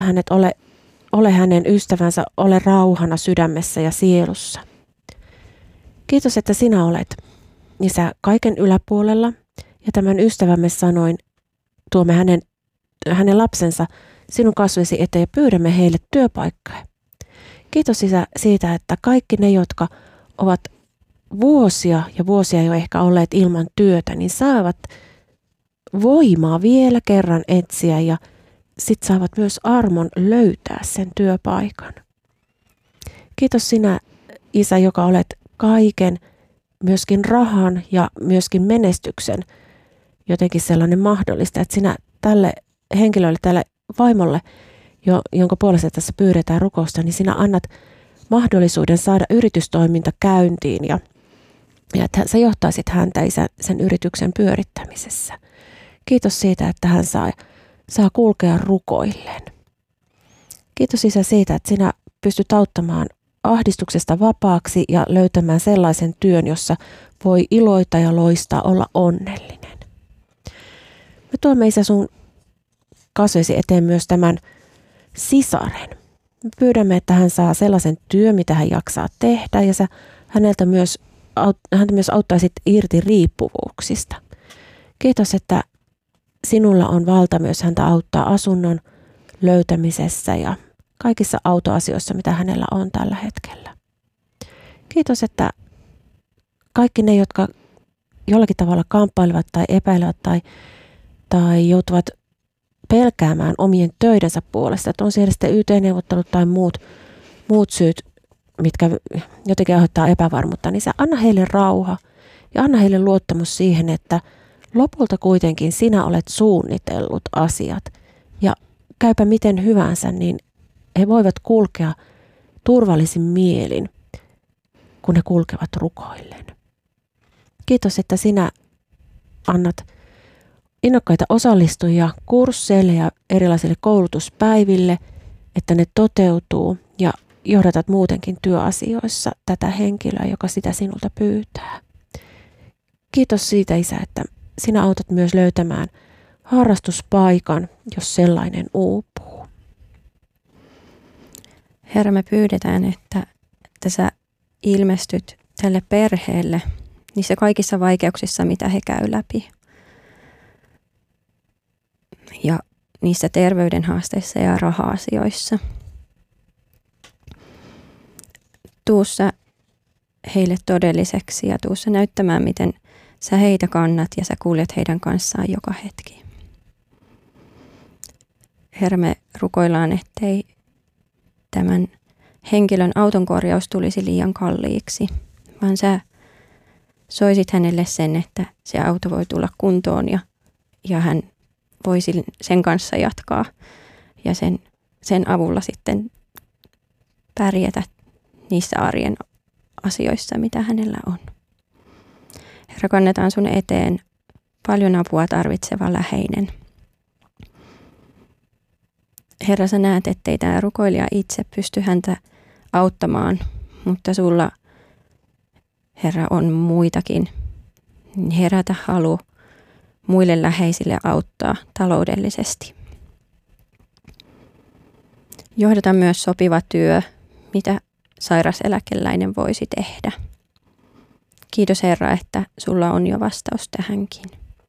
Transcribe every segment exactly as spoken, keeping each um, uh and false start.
hänet, ole, ole hänen ystävänsä, ole rauhana sydämessä ja sielussa. Kiitos, että sinä olet, Isä, kaiken yläpuolella, ja tämän ystävämme sanoin, tuomme hänen, hänen lapsensa sinun kasvesi eteen ja pyydämme heille työpaikkaa. Kiitos, Isä, siitä, että kaikki ne, jotka ovat vuosia ja vuosia jo ehkä olleet ilman työtä, niin saavat voimaa vielä kerran etsiä ja sitten saavat myös armon löytää sen työpaikan. Kiitos sinä, Isä, joka olet kaiken, myöskin rahan ja myöskin menestyksen jotenkin sellainen mahdollista, että sinä tälle henkilölle, tälle vaimolle, jo, jonka puolesta tässä pyydetään rukousta, niin sinä annat mahdollisuuden saada yritystoiminta käyntiin ja, ja että sä johtaisit häntä, Isä, sen yrityksen pyörittämisessä. Kiitos siitä, että hän saa, saa kulkea rukoilleen. Kiitos, Isä, siitä, että sinä pystyt auttamaan ahdistuksesta vapaaksi ja löytämään sellaisen työn, jossa voi iloita ja loistaa, olla onnellinen. Me tuomme, Isä, sun kasvesi eteen myös tämän sisaren. Me pyydämme, että hän saa sellaisen työn, mitä hän jaksaa tehdä, ja sä häneltä myös, häntä myös auttaisit irti riippuvuuksista. Kiitos, että sinulla on valta myös häntä auttaa asunnon löytämisessä ja kaikissa autoasioissa, mitä hänellä on tällä hetkellä. Kiitos, että kaikki ne, jotka jollakin tavalla kamppailevat tai epäilevät tai, tai joutuvat pelkäämään omien töidensä puolesta, että on siellä sitten Y T-neuvottelut tai muut, muut syyt, mitkä jotenkin aiheuttaa epävarmuutta, niin sä anna heille rauha ja anna heille luottamus siihen, että lopulta kuitenkin sinä olet suunnitellut asiat ja käypä miten hyvänsä, niin he voivat kulkea turvallisin mielin, kun he kulkevat rukoilleen. Kiitos, että sinä annat innokkaita osallistujia kursseille ja erilaisille koulutuspäiville, että ne toteutuu ja johdatat muutenkin työasioissa tätä henkilöä, joka sitä sinulta pyytää. Kiitos siitä, Isä, että sinä autat myös löytämään harrastuspaikan, jos sellainen uupuu. Herra, me pyydetään, että, että sä ilmestyt tälle perheelle niissä kaikissa vaikeuksissa, mitä he käy läpi. Ja niissä terveyden haasteissa ja raha-asioissa. Tuussa heille todelliseksi ja tuussa näyttämään, miten sä heitä kannat ja sä kuljet heidän kanssaan joka hetki. Herra, me rukoillaan, ettei tämän henkilön auton korjaus tulisi liian kalliiksi, vaan sä soisit hänelle sen, että se auto voi tulla kuntoon ja, ja hän voisi sen kanssa jatkaa ja sen, sen avulla sitten pärjätä niissä arjen asioissa, mitä hänellä on. Herra, kannetaan sun eteen paljon apua tarvitseva läheinen. Herra, sä näet, ettei tämä rukoilija itse pysty häntä auttamaan, mutta sulla, Herra, on muitakin. Herätä halu muille läheisille auttaa taloudellisesti. Johdata myös sopiva työ, mitä sairaseläkeläinen voisi tehdä. Kiitos, Herra, että sulla on jo vastaus tähänkin.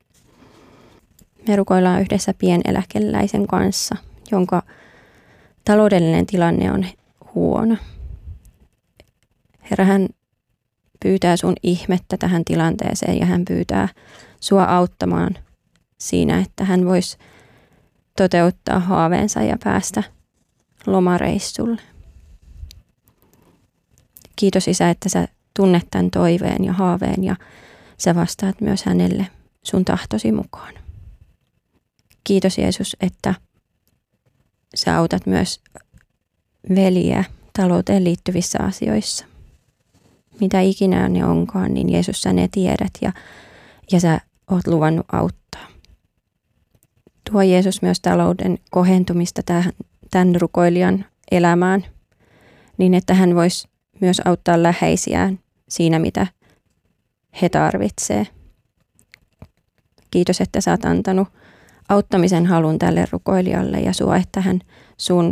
Me rukoillaan yhdessä pieneläkeläisen kanssa, jonka taloudellinen tilanne on huono. Herra, hän pyytää sun ihmettä tähän tilanteeseen ja hän pyytää sua auttamaan siinä, että hän voisi toteuttaa haaveensa ja päästä lomareissulle. Kiitos, Isä, että sä tunnet tämän toiveen ja haaveen ja sä vastaat myös hänelle sun tahtosi mukaan. Kiitos, Jeesus, että sä autat myös veliä talouteen liittyvissä asioissa. Mitä ikinä ne onkaan, niin Jeesus, sä ne tiedät ja, ja sä oot luvannut auttaa. Tuo, Jeesus, myös talouden kohentumista tähän, tämän rukoilijan elämään, niin että hän voisi myös auttaa läheisiään siinä, mitä he tarvitsee. Kiitos, että sä oot antanut auttamisen halun tälle rukoilijalle ja sua, että hän sun